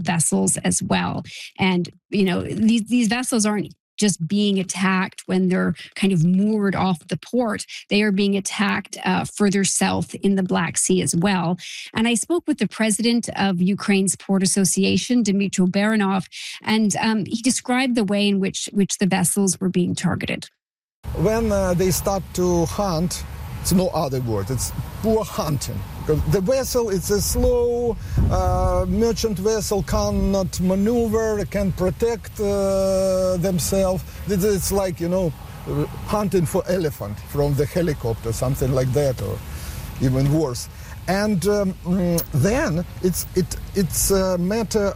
vessels as well. And, these vessels aren't just being attacked when they're kind of moored off the port. They are being attacked further south in the Black Sea as well. And I spoke with the president of Ukraine's Port Association, Dmytro Baranov, and he described the way in which the vessels were being targeted. When they start to hunt, it's no other word, it's poor hunting. The vessel is a slow merchant vessel, cannot maneuver, can protect themselves. It's like, hunting for elephant from the helicopter, something like that, or even worse. And then it's a matter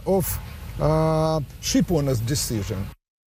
of ship owner's decision.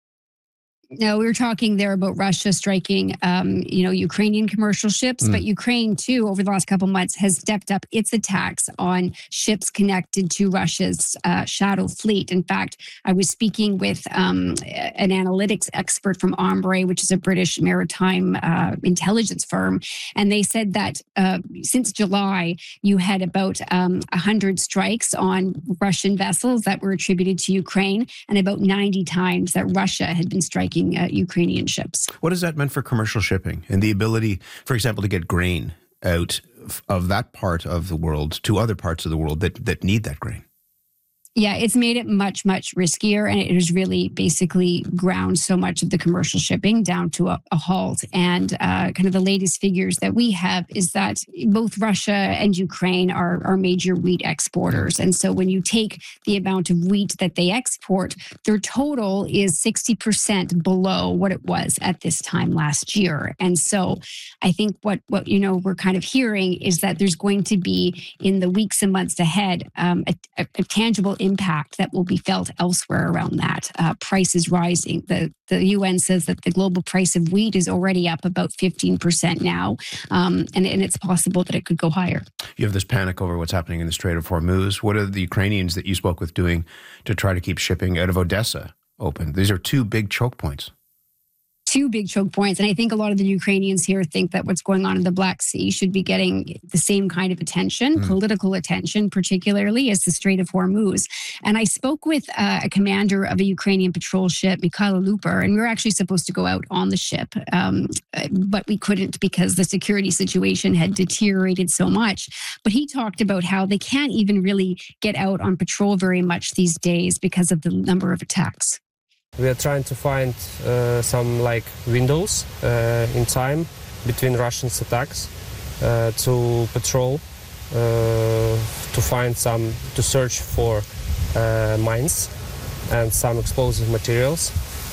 No, we were talking there about Russia striking, Ukrainian commercial ships, but Ukraine too, over the last couple of months, has stepped up its attacks on ships connected to Russia's shadow fleet. In fact, I was speaking with an analytics expert from Ombre, which is a British maritime intelligence firm, and they said that since July, you had about 100 strikes on Russian vessels that were attributed to Ukraine, and about 90 times that Russia had been striking Ukrainian ships. What has that meant for commercial shipping and the ability, for example, to get grain out of that part of the world to other parts of the world that need that grain? Yeah, it's made it much, much riskier, and it has really basically ground so much of the commercial shipping down to a halt. And kind of the latest figures that we have is that both Russia and Ukraine are major wheat exporters. And so when you take the amount of wheat that they export, their total is 60% below what it was at this time last year. And so I think what we're kind of hearing is that there's going to be, in the weeks and months ahead, a tangible impact that will be felt elsewhere around that. Prices rising. The UN says that the global price of wheat is already up about 15% now, and it's possible that it could go higher. You have this panic over what's happening in the Strait of Hormuz. What are the Ukrainians that you spoke with doing to try to keep shipping out of Odessa open? These are two big choke points. Two big choke points. And I think a lot of the Ukrainians here think that what's going on in the Black Sea should be getting the same kind of attention, political attention, particularly as the Strait of Hormuz. And I spoke with a commander of a Ukrainian patrol ship, Mikhailo Lupar, and we were actually supposed to go out on the ship, but we couldn't because the security situation had deteriorated so much. But he talked about how they can't even really get out on patrol very much these days because of the number of attacks. We are trying to find some windows in time between Russians' attacks to patrol, to search for mines and some explosive materials,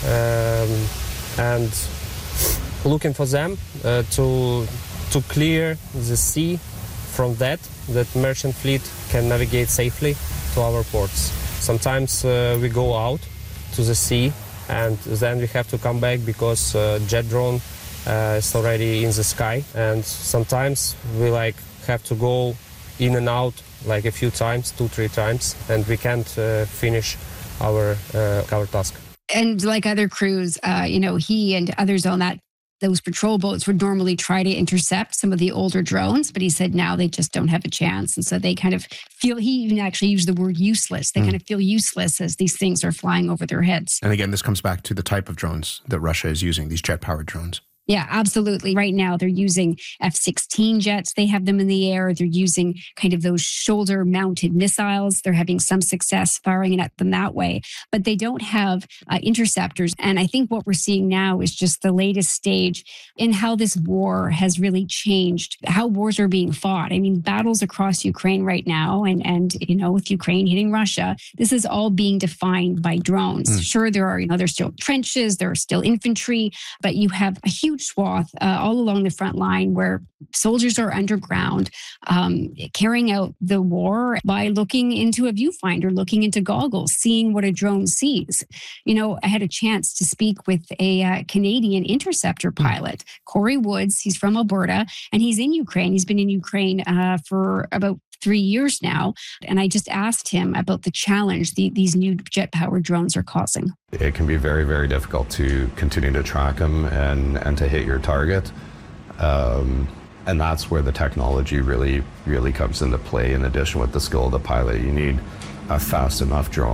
and looking for them to clear the sea from that merchant fleet can navigate safely to our ports. Sometimes we go out to the sea, and then we have to come back because jet drone is already in the sky, and sometimes we have to go in and out a few times, 2-3 times, and we can't finish our task. And like other crews, he and others on those patrol boats would normally try to intercept some of the older drones, but he said now they just don't have a chance. And so they kind of feel, he even actually used the word useless. They kind of feel useless as these things are flying over their heads. And again, this comes back to the type of drones that Russia is using, these jet-powered drones. Yeah, absolutely. Right now, they're using F-16 jets. They have them in the air. They're using kind of those shoulder-mounted missiles. They're having some success firing at them that way. But they don't have interceptors. And I think what we're seeing now is just the latest stage in how this war has really changed, how wars are being fought. I mean, battles across Ukraine right now, and with Ukraine hitting Russia, this is all being defined by drones. Sure, there's still trenches, there are still infantry, but you have a huge swath all along the front line where soldiers are underground carrying out the war by looking into a viewfinder, looking into goggles, seeing what a drone sees. I had a chance to speak with a Canadian interceptor pilot, Corey Woods. He's from Alberta, and he's in Ukraine. He's been in Ukraine for about 3 years now. And I just asked him about the challenge these new jet-powered drones are causing. It can be very, very difficult to continue to track them and to hit your target. And that's where the technology really, really comes into play. In addition with the skill of the pilot, you need a fast enough drone